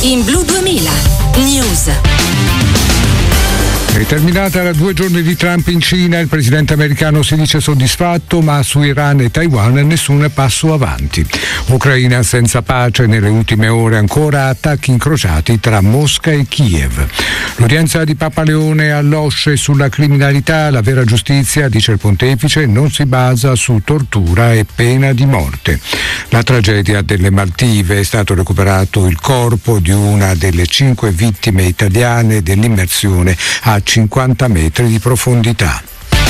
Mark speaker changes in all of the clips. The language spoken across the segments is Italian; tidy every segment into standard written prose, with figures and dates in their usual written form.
Speaker 1: In Blu 2000 News.
Speaker 2: È terminata la 2 giorni di Trump in Cina, il presidente americano si dice soddisfatto, ma su Iran e Taiwan nessun passo avanti. Ucraina senza pace, nelle ultime ore ancora attacchi incrociati tra Mosca e Kiev. L'udienza di Papa Leone all'OSCE sulla criminalità, la vera giustizia, dice il pontefice, non si basa su tortura e pena di morte. La tragedia delle Maldive, è stato recuperato il corpo di una delle 5 vittime italiane dell'immersione a 50 metri di profondità.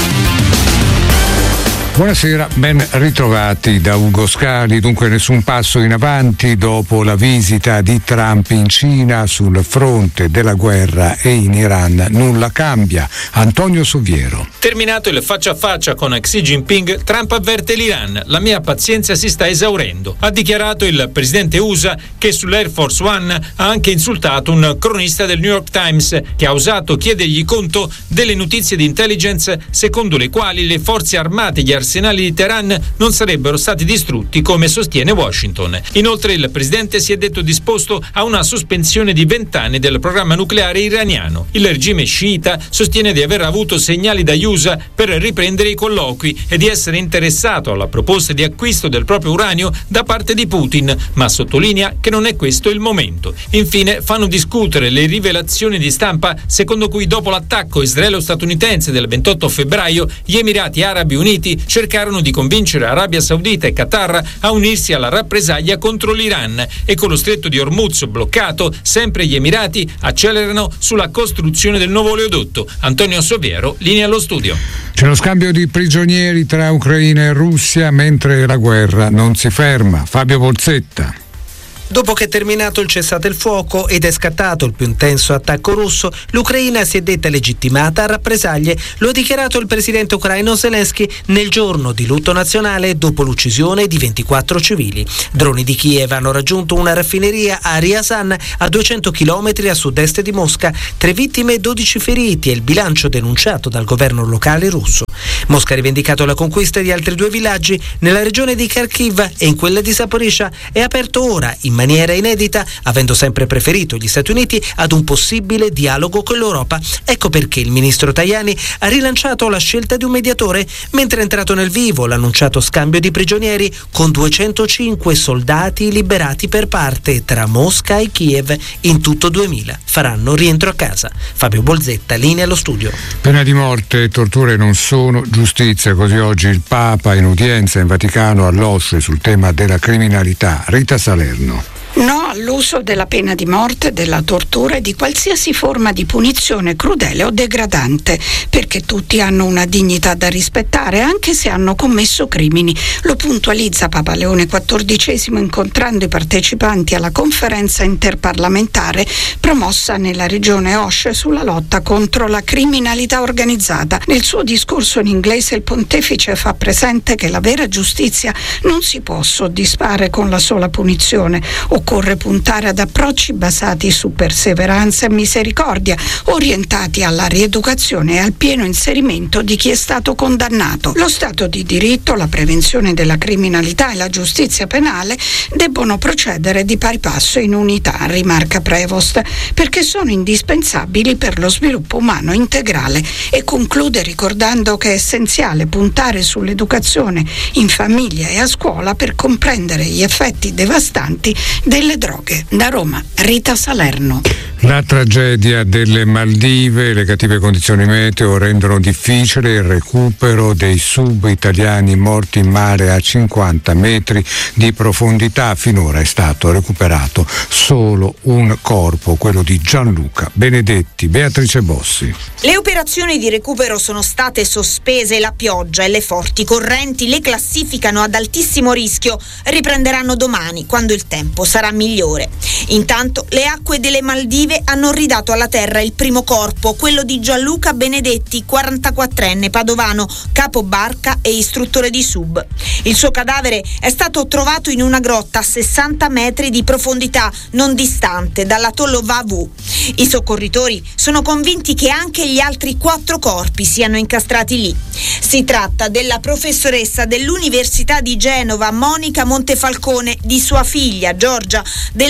Speaker 2: Buonasera, ben ritrovati da Ugo Scali. Dunque nessun passo in avanti dopo la visita di Trump in Cina sul fronte della guerra e in Iran. Nulla cambia. Antonio Soviero.
Speaker 3: Terminato il faccia a faccia con Xi Jinping, Trump avverte l'Iran: la mia pazienza si sta esaurendo. Ha dichiarato il presidente USA che sull'Air Force One ha anche insultato un cronista del New York Times che ha osato chiedergli conto delle notizie di intelligence secondo le quali le forze armate e gli arsenali di Teheran non sarebbero stati distrutti come sostiene Washington. Inoltre il presidente si è detto disposto a una sospensione di 20 anni del programma nucleare iraniano. Il regime sciita sostiene di aver avuto segnali dagli USA per riprendere i colloqui e di essere interessato alla proposta di acquisto del proprio uranio da parte di Putin, ma sottolinea che non è questo il momento. Infine fanno discutere le rivelazioni di stampa secondo cui dopo l'attacco israelo-statunitense del 28 febbraio gli Emirati Arabi Uniti cercarono di convincere Arabia Saudita e Qatar a unirsi alla rappresaglia contro l'Iran e con lo stretto di Hormuz bloccato sempre gli Emirati accelerano sulla costruzione del nuovo oleodotto. Antonio Soviero, linea allo studio.
Speaker 2: C'è lo scambio di prigionieri tra Ucraina e Russia mentre la guerra non si ferma. Fabio Bolzetta.
Speaker 4: Dopo che è terminato il cessate il fuoco ed è scattato il più intenso attacco russo, l'Ucraina si è detta legittimata a rappresaglie, lo ha dichiarato il presidente ucraino Zelensky nel giorno di lutto nazionale dopo l'uccisione di 24 civili. Droni di Kiev hanno raggiunto una raffineria a Ryazan, a 200 km a sud-est di Mosca, 3 vittime e 12 feriti è il bilancio denunciato dal governo locale russo. Mosca ha rivendicato la conquista di altri 2 villaggi nella regione di Kharkiv e in quella di Zaporizhzhia è aperto ora in maniera inedita, avendo sempre preferito gli Stati Uniti ad un possibile dialogo con l'Europa. Ecco perché il ministro Tajani ha rilanciato la scelta di un mediatore, mentre è entrato nel vivo l'annunciato scambio di prigionieri con 205 soldati liberati per parte tra Mosca e Kiev. In tutto 2000 faranno rientro a casa. Fabio Bolzetta, linea allo studio.
Speaker 2: Pena di morte e torture non sono giustizia, così oggi il Papa in udienza in Vaticano all'OSCE sul tema della criminalità. Rita Salerno.
Speaker 5: No all'uso della pena di morte, della tortura e di qualsiasi forma di punizione crudele o degradante, perché tutti hanno una dignità da rispettare anche se hanno commesso crimini. Lo puntualizza Papa Leone XIV incontrando i partecipanti alla conferenza interparlamentare promossa nella regione Osce sulla lotta contro la criminalità organizzata. Nel suo discorso in inglese il pontefice fa presente che la vera giustizia non si può soddisfare con la sola punizione. Occorre puntare ad approcci basati su perseveranza e misericordia, orientati alla rieducazione e al pieno inserimento di chi è stato condannato. Lo Stato di diritto, la prevenzione della criminalità e la giustizia penale debbono procedere di pari passo in unità, rimarca Prevost, perché sono indispensabili per lo sviluppo umano integrale, e conclude ricordando che è essenziale puntare sull'educazione in famiglia e a scuola per comprendere gli effetti devastanti delle droghe. Da Roma, Rita Salerno.
Speaker 2: La tragedia delle Maldive, le cattive condizioni meteo rendono difficile il recupero dei sub italiani morti in mare a 50 metri di profondità. Finora è stato recuperato solo un corpo, quello di Gianluca Benedetti. Beatrice Bossi.
Speaker 6: Le operazioni di recupero sono state sospese. La pioggia e le forti correnti le classificano ad altissimo rischio. Riprenderanno domani, quando il tempo sarà migliore. Intanto le acque delle Maldive hanno ridato alla terra il primo corpo, quello di Gianluca Benedetti, 44enne padovano, capo barca e istruttore di sub. Il suo cadavere è stato trovato in una grotta a 60 metri di profondità, non distante dall'atollo Vavu. I soccorritori sono convinti che anche gli altri 4 corpi siano incastrati lì. Si tratta della professoressa dell'Università di Genova, Monica Montefalcone, di sua figlia Giorgia, della ricercatrice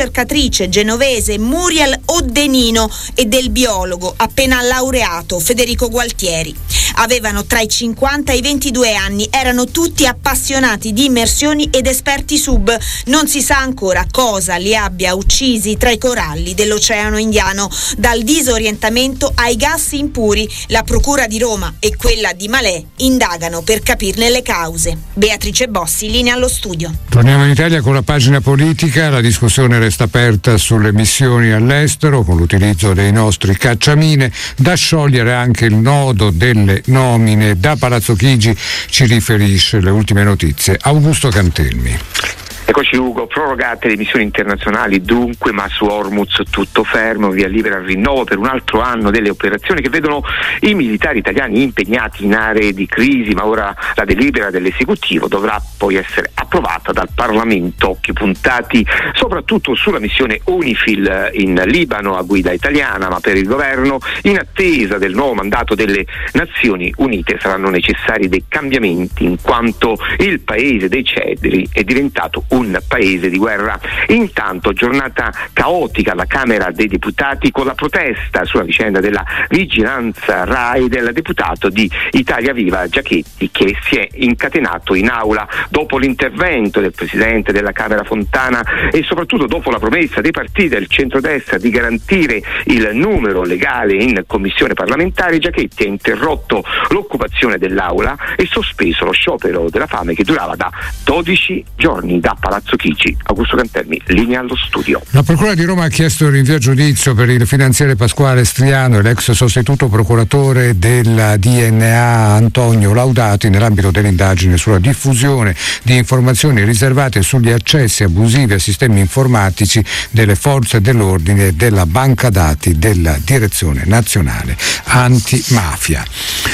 Speaker 6: ricercatrice genovese Muriel Oddenino e del biologo appena laureato Federico Gualtieri. Avevano tra i 50 e i 22 anni, erano tutti appassionati di immersioni ed esperti sub. Non si sa ancora cosa li abbia uccisi tra i coralli dell'Oceano Indiano. Dal disorientamento ai gas impuri, la Procura di Roma e quella di Malé indagano per capirne le cause. Beatrice Bossi, linea allo studio.
Speaker 2: Torniamo in Italia con la pagina politica. La discussione resta aperta sulle missioni all'estero con l'utilizzo dei nostri cacciamine. Da sciogliere anche il nodo delle nomine. Da Palazzo Chigi ci riferisce le ultime notizie Augusto Cantelmi.
Speaker 7: Eccoci Ugo, prorogate le missioni internazionali dunque, ma su Hormuz tutto fermo, via libera al rinnovo per un altro anno delle operazioni che vedono i militari italiani impegnati in aree di crisi, ma ora la delibera dell'esecutivo dovrà poi essere approvata dal Parlamento. Occhi puntati soprattutto sulla missione UNIFIL in Libano a guida italiana, ma per il governo, in attesa del nuovo mandato delle Nazioni Unite, saranno necessari dei cambiamenti, in quanto il paese dei cedri è diventato un paese di guerra. Intanto giornata caotica alla Camera dei Deputati con la protesta sulla vicenda della vigilanza RAI del deputato di Italia Viva Giachetti, che si è incatenato in aula dopo l'intervento del presidente della Camera Fontana e soprattutto dopo la promessa dei partiti del centrodestra di garantire il numero legale in commissione parlamentare. Giachetti ha interrotto l'occupazione dell'aula e sospeso lo sciopero della fame che durava da 12 giorni. Da Palazzo Chigi, Augusto Cantelmi, linea allo studio.
Speaker 2: La Procura di Roma ha chiesto il rinvio a giudizio per il finanziere Pasquale Striano e l'ex sostituto procuratore della DNA Antonio Laudati nell'ambito dell'indagine sulla diffusione di informazioni riservate sugli accessi abusivi a sistemi informatici delle forze dell'ordine e della banca dati della Direzione Nazionale Antimafia.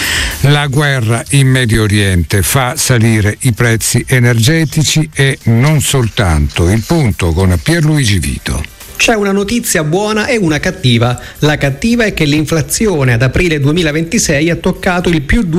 Speaker 2: La guerra in Medio Oriente fa salire i prezzi energetici e non soltanto. Il punto con Pierluigi Vito.
Speaker 8: C'è una notizia buona e una cattiva. La cattiva è che l'inflazione ad aprile 2026 ha toccato il più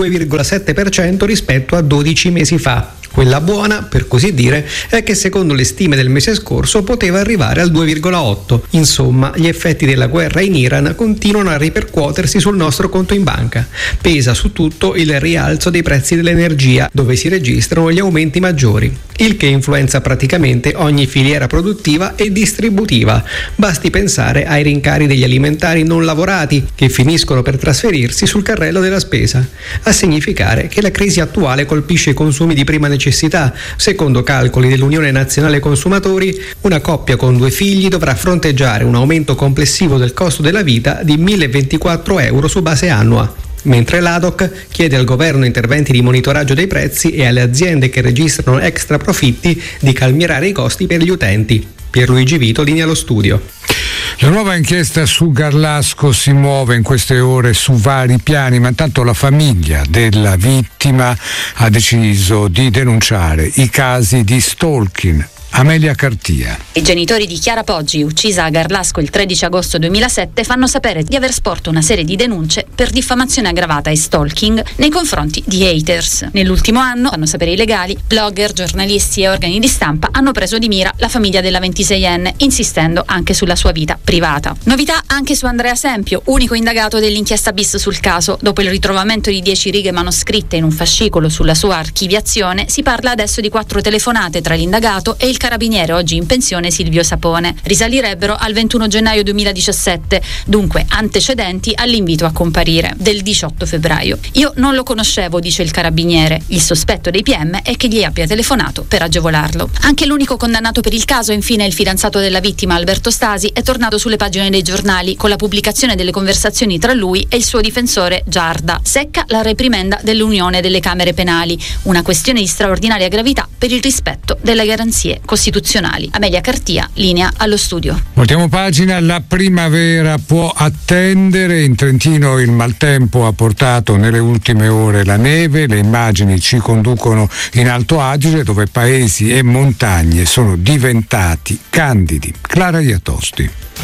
Speaker 8: 2,7% rispetto a 12 mesi fa. Quella buona, per così dire, è che secondo le stime del mese scorso poteva arrivare al 2,8. Insomma, gli effetti della guerra in Iran continuano a ripercuotersi sul nostro conto in banca. Pesa su tutto il rialzo dei prezzi dell'energia, dove si registrano gli aumenti maggiori, il che influenza praticamente ogni filiera produttiva e distributiva. Basti pensare ai rincari degli alimentari non lavorati, che finiscono per trasferirsi sul carrello della spesa, a significare che la crisi attuale colpisce i consumi di prima necessità. Secondo calcoli dell'Unione Nazionale Consumatori, una coppia con 2 figli dovrà fronteggiare un aumento complessivo del costo della vita di 1.024 euro su base annua, mentre l'ADOC chiede al governo interventi di monitoraggio dei prezzi e alle aziende che registrano extra profitti di calmierare i costi per gli utenti. Pierluigi Vito, linea allo studio.
Speaker 2: La nuova inchiesta su Garlasco si muove in queste ore su vari piani, ma intanto la famiglia della vittima ha deciso di denunciare i casi di stalking. Amelia Cartia.
Speaker 9: I genitori di Chiara Poggi, uccisa a Garlasco il 13 agosto 2007, fanno sapere di aver sporto una serie di denunce per diffamazione aggravata e stalking nei confronti di haters. Nell'ultimo anno, fanno sapere i legali, blogger, giornalisti e organi di stampa hanno preso di mira la famiglia della 26enne, insistendo anche sulla sua vita privata. Novità anche su Andrea Sempio, unico indagato dell'inchiesta bis sul caso. Dopo il ritrovamento di 10 righe manoscritte in un fascicolo sulla sua archiviazione, si parla adesso di 4 telefonate tra l'indagato e il carabiniere oggi in pensione Silvio Sapone. Risalirebbero al 21 gennaio 2017, dunque antecedenti all'invito a comparire del 18 febbraio. Io non lo conoscevo, dice il carabiniere. Il sospetto dei PM è che gli abbia telefonato per agevolarlo. Anche l'unico condannato per il caso, infine il fidanzato della vittima Alberto Stasi, è tornato sulle pagine dei giornali con la pubblicazione delle conversazioni tra lui e il suo difensore Giarda. Secca la reprimenda dell'Unione delle Camere Penali, una questione di straordinaria gravità per il rispetto delle garanzie costituzionali. Amelia Cartia, linea allo studio.
Speaker 2: Voltiamo pagina. La primavera può attendere. In Trentino il maltempo ha portato nelle ultime ore la neve. Le immagini ci conducono in Alto Adige, dove paesi e montagne sono diventati candidi. Clara Iatosti.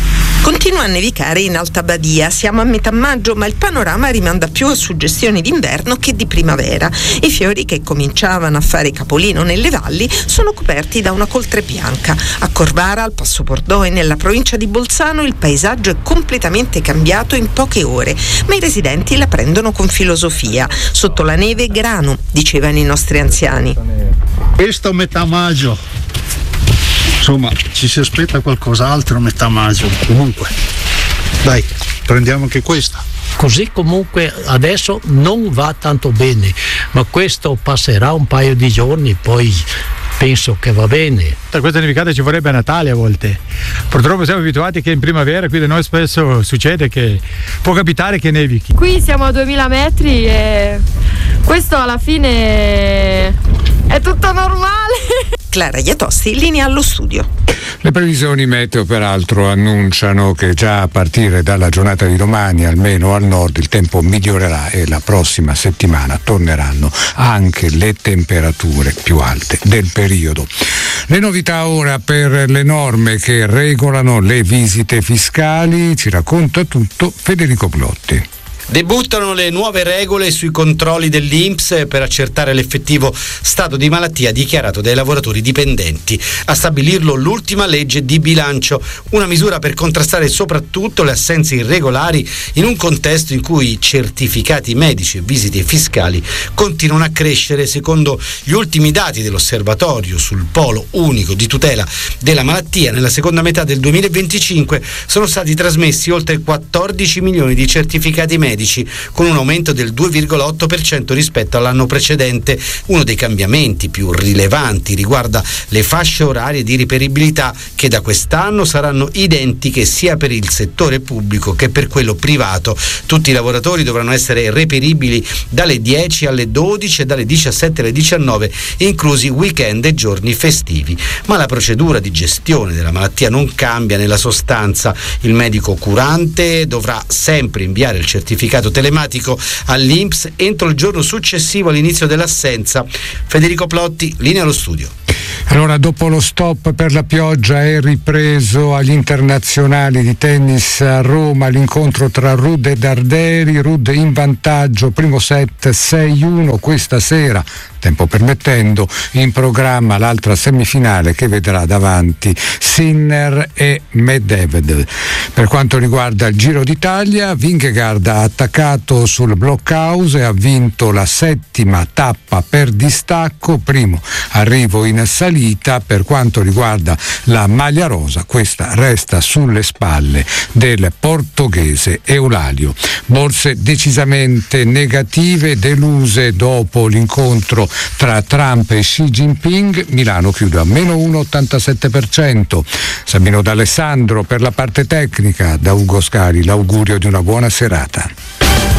Speaker 10: Continua a nevicare in Alta Badia, siamo a metà maggio ma il panorama rimanda più a suggestioni d'inverno che di primavera. I fiori che cominciavano a fare capolino nelle valli sono coperti da una coltre bianca. A Corvara, al Passo Pordoi, nella provincia di Bolzano, il paesaggio è completamente cambiato in poche ore, ma i residenti la prendono con filosofia. Sotto la neve grano, dicevano i nostri anziani.
Speaker 11: Questo metà maggio, insomma ci si aspetta qualcos'altro metà maggio. Comunque dai, prendiamo anche questa.
Speaker 12: Così comunque adesso non va tanto bene, ma questo passerà un paio di giorni, poi penso che va bene.
Speaker 13: Per questa nevicata ci vorrebbe a Natale a volte. Purtroppo siamo abituati che in primavera qui da noi spesso succede che può capitare che nevichi.
Speaker 14: Qui siamo a 2000 metri e questo alla fine è tutto normale.
Speaker 10: Clara Iatossi, linea allo studio.
Speaker 2: Le previsioni meteo peraltro annunciano che già a partire dalla giornata di domani, almeno al nord, il tempo migliorerà e la prossima settimana torneranno anche le temperature più alte del periodo. Le novità ora per le norme che regolano le visite fiscali, ci racconta tutto Federico Plotti.
Speaker 15: Debuttano le nuove regole sui controlli dell'INPS per accertare l'effettivo stato di malattia dichiarato dai lavoratori dipendenti. A stabilirlo l'ultima legge di bilancio, una misura per contrastare soprattutto le assenze irregolari in un contesto in cui certificati medici e visite fiscali continuano a crescere. Secondo gli ultimi dati dell'Osservatorio sul Polo Unico di Tutela della Malattia, nella seconda metà del 2025 sono stati trasmessi oltre 14 milioni di certificati medici, con un aumento del 2,8% rispetto all'anno precedente. Uno dei cambiamenti più rilevanti riguarda le fasce orarie di riperibilità, che da quest'anno saranno identiche sia per il settore pubblico che per quello privato. Tutti i lavoratori dovranno essere reperibili dalle 10 alle 12 e dalle 17 alle 19, inclusi weekend e giorni festivi. Ma la procedura di gestione della malattia non cambia nella sostanza. Il medico curante dovrà sempre inviare il certificato telematico all'INPS entro il giorno successivo all'inizio dell'assenza. Federico Plotti, linea allo studio.
Speaker 2: Allora, dopo lo stop per la pioggia è ripreso agli internazionali di tennis a Roma l'incontro tra Ruud e Darderi. Ruud in vantaggio, primo set 6-1. Questa sera, tempo permettendo, in programma l'altra semifinale che vedrà davanti Sinner e Medvedev. Per quanto riguarda il Giro d'Italia, Vingegaard ha attaccato sul blockhouse e ha vinto la 7ª tappa per distacco, primo arrivo in salita. Per quanto riguarda la maglia rosa, questa resta sulle spalle del portoghese Eulalio. Borse decisamente negative, deluse dopo l'incontro tra Trump e Xi Jinping. Milano chiude a meno 1,87%. Sabino D'Alessandro per la parte tecnica, da Ugo Scari l'augurio di una buona serata.